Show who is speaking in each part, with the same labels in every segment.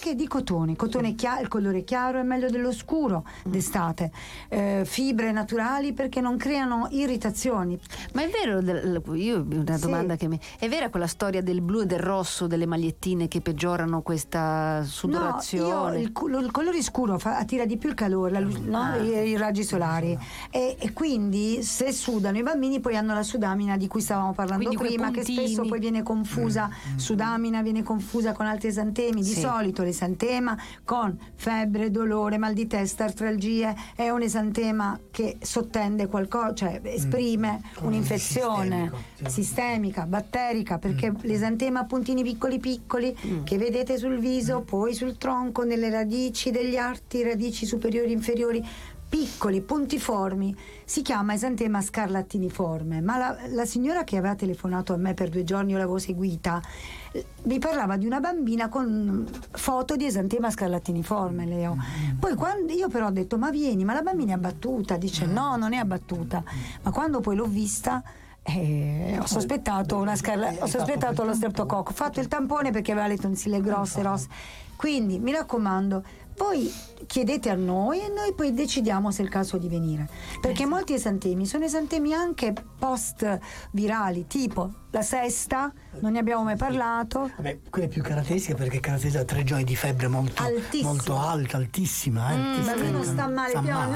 Speaker 1: anche di cotone il colore chiaro è meglio dello scuro d'estate, fibre naturali perché non creano irritazioni.
Speaker 2: Ma è vero, io una domanda che è vera quella storia del blu e del rosso delle magliettine che peggiorano questa sudorazione?
Speaker 1: Il colore scuro attira di più il calore, i raggi solari, e quindi se sudano i bambini poi hanno la sudamina di cui stavamo parlando prima, che spesso poi viene confusa, sudamina viene confusa con altri esantemi. Di solito l'esantema con febbre, dolore, mal di testa, artralgie è un esantema che sottende qualcosa, cioè esprime un'infezione sistemica, batterica, perché l'esantema ha puntini piccoli che vedete sul viso, poi sul tronco, nelle radici degli arti, radici superiori e inferiori, piccoli, puntiformi, si chiama esantema scarlattiniforme. Ma la signora che aveva telefonato a me per 2 giorni, io l'avevo seguita, mi parlava di una bambina con foto di esantema scarlattiniforme, Leo. Poi quando io però ho detto ma la bambina è abbattuta, dice no, non è abbattuta, ma quando poi l'ho vista ho sospettato lo streptococco, ho fatto il tampone perché aveva le tonsille grosse, rosse. Quindi mi raccomando, voi chiedete a noi e noi poi decidiamo se è il caso di venire, perché molti esantemi sono esantemi anche post virali, tipo la sesta, non ne abbiamo mai parlato.
Speaker 3: Vabbè, quella è più caratteristica perché caratterizza 3 giorni di febbre molto alta, altissima.
Speaker 1: Il bambino sta male,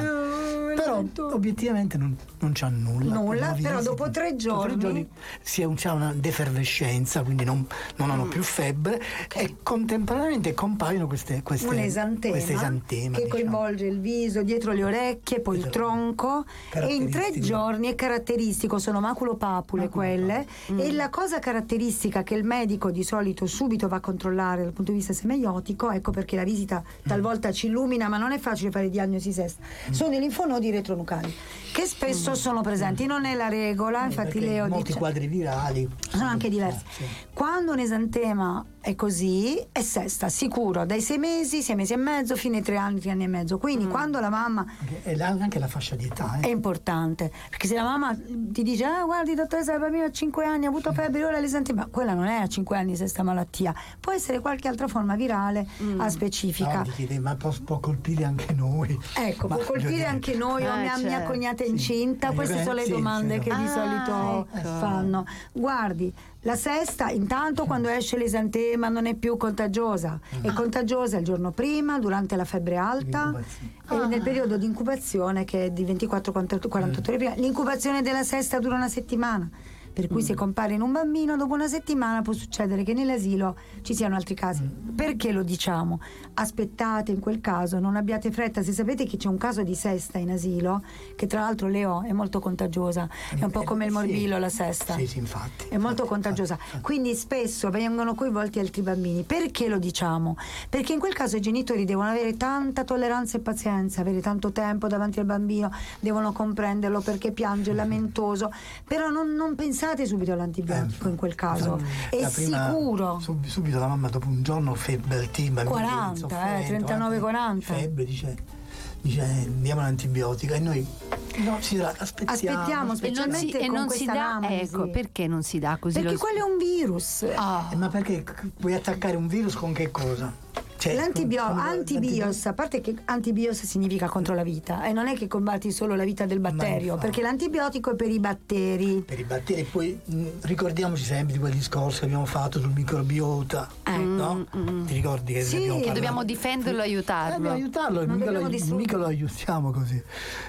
Speaker 3: però obiettivamente non c'ha nulla,
Speaker 1: però dopo 3 giorni
Speaker 3: c'è una defervescenza, quindi non hanno più febbre, e contemporaneamente compaiono un esantema
Speaker 1: che coinvolge il viso, dietro le orecchie, poi il tronco, e in 3 giorni è caratteristico, sono maculopapule quelle. E la cosa caratteristica che il medico di solito subito va a controllare dal punto di vista semeiotico, ecco perché la visita talvolta ci illumina, ma non è facile fare diagnosi sesta, sono i linfonodi retronucleari che spesso sono presenti, non è la regola, infatti Leo
Speaker 3: molti
Speaker 1: dice
Speaker 3: quadri virali
Speaker 1: sono anche diversi. Quando un esantema è così è sesta sicuro dai 6 mesi e mezzo fino ai 3 anni e mezzo, quindi quando la mamma
Speaker 3: anche la fascia di età
Speaker 1: è importante, perché se la mamma ti dice guardi dottoressa, la bambina ha 5 anni ha avuto febbre, ora l'esantema, quella non è a 5 anni questa malattia, può essere qualche altra forma virale specifica.
Speaker 3: Ma può colpire anche noi,
Speaker 1: può colpire anche noi, o mia cognata è incinta, queste sono le domande che di solito fanno. Guardi, la sesta intanto quando esce l'esantema non è più contagiosa, è contagiosa il giorno prima, durante la febbre alta e nel periodo di incubazione, che è di 24-48 ore prima. L'incubazione della sesta dura 1 settimana, per cui se compare in un bambino dopo 1 settimana può succedere che nell'asilo ci siano altri casi. Perché lo diciamo? Aspettate, in quel caso non abbiate fretta. Se sapete che c'è un caso di sesta in asilo, che tra l'altro Leo è molto contagiosa, è un po' come il morbillo la sesta,
Speaker 3: infatti
Speaker 1: è molto contagiosa, quindi spesso vengono coinvolti altri bambini. Perché lo diciamo? Perché in quel caso i genitori devono avere tanta tolleranza e pazienza, avere tanto tempo davanti al bambino, devono comprenderlo perché piange, è lamentoso, però non pensate subito all'antibiotico in quel caso, è sicuro.
Speaker 3: Subito la mamma dopo un giorno febbre altima,
Speaker 1: 40, 39-40
Speaker 3: febbre, dice diamo l'antibiotico, e noi aspettiamo,
Speaker 1: specialmente
Speaker 2: e
Speaker 1: con
Speaker 2: non
Speaker 1: questa
Speaker 2: si dà,
Speaker 1: analisi.
Speaker 2: perché non si dà così?
Speaker 1: Perché quello è un virus.
Speaker 3: Ma perché puoi attaccare un virus con che cosa?
Speaker 1: Antibios, a parte che antibios significa contro la vita, e non è che combatti solo la vita del batterio, perché l'antibiotico è per i batteri.
Speaker 3: Poi ricordiamoci sempre di quel discorso che abbiamo fatto sul microbiota, no? Ti ricordi che abbiamo parlato?
Speaker 2: Dobbiamo difenderlo e aiutarlo.
Speaker 3: Mica lo aiutiamo così.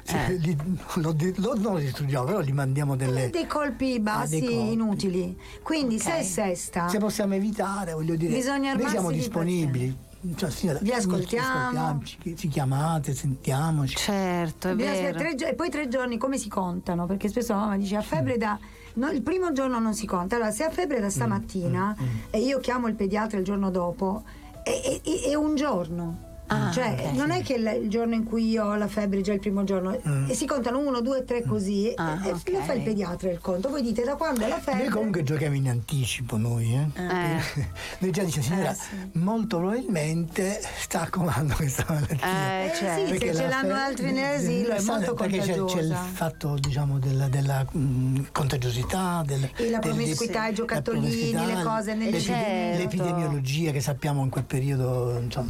Speaker 3: Non lo distruggiamo, però gli mandiamo
Speaker 1: dei colpi bassi inutili. Quindi se è sesta,
Speaker 3: se possiamo evitare, voglio dire,
Speaker 1: bisogna
Speaker 3: noi siamo disponibili. Vi
Speaker 1: ascoltiamo,
Speaker 3: ci chiamate, sentiamoci.
Speaker 2: Certo, è vero.
Speaker 1: E poi 3 giorni come si contano? Perché spesso la mamma dice a febbre il primo giorno non si conta. Allora, se ha febbre da stamattina e io chiamo il pediatra il giorno dopo, è un giorno. Non è che il giorno in cui io ho la febbre già il primo giorno, e si contano 1, 2, 3 così, e lo fa il pediatra il conto. Voi dite da quando è la febbre.
Speaker 3: Noi comunque giochiamo in anticipo, noi noi già dice signora, molto probabilmente sta accumulando questa malattia,
Speaker 1: se ce l'hanno altri nell'asilo è molto contagiosa,
Speaker 3: c'è il fatto della contagiosità,
Speaker 1: la promiscuità, i giocattolini, le cose nel
Speaker 3: l'epidemiologia che sappiamo in quel periodo, insomma,